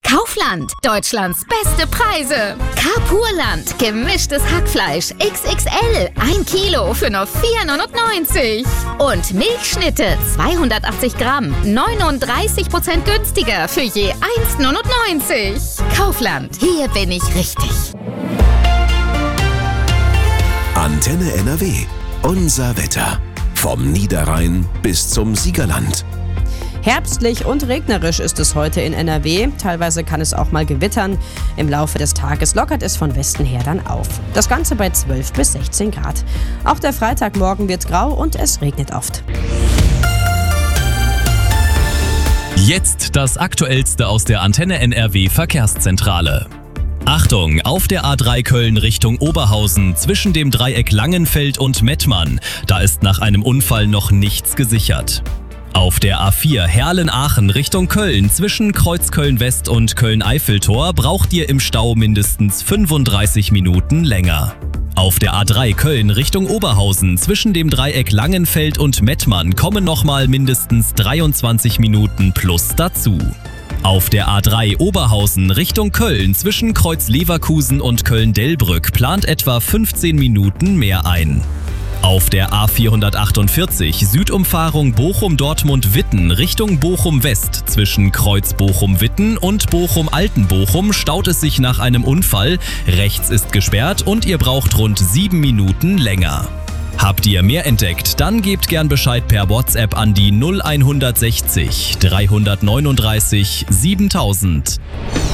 Kaufland, Deutschlands beste Preise. Carpurland, gemischtes Hackfleisch XXL, 1 Kilo für nur 4,99 €. Und Milchschnitte, 280 Gramm, 39% günstiger für je 1,99 €. Kaufland, hier bin ich richtig. Antenne NRW, unser Wetter. Vom Niederrhein bis zum Siegerland. Herbstlich und regnerisch ist es heute in NRW. Teilweise kann es auch mal gewittern. Im Laufe des Tages lockert es von Westen her dann auf. Das Ganze bei 12 bis 16 Grad. Auch der Freitagmorgen wird grau und es regnet oft. Jetzt das Aktuellste aus der Antenne NRW Verkehrszentrale. Achtung, auf der A3 Köln Richtung Oberhausen zwischen dem Dreieck Langenfeld und Mettmann. Da ist nach einem Unfall noch nichts gesichert. Auf der A4 Herlen-Aachen Richtung Köln zwischen Kreuzköln-West und Köln-Eiffeltor braucht ihr im Stau mindestens 35 Minuten länger. Auf der A3 Köln Richtung Oberhausen zwischen dem Dreieck Langenfeld und Mettmann kommen nochmal mindestens 23 Minuten plus dazu. Auf der A3 Oberhausen Richtung Köln zwischen Kreuz-Leverkusen und Köln-Delbrück plant etwa 15 Minuten mehr ein. Auf der A448 Südumfahrung Bochum-Dortmund-Witten Richtung Bochum-West zwischen Kreuz Bochum-Witten und Bochum-Altenbochum staut es sich nach einem Unfall. Rechts ist gesperrt und ihr braucht rund 7 Minuten länger. Habt ihr mehr entdeckt? Dann gebt gern Bescheid per WhatsApp an die 0160 339 7000.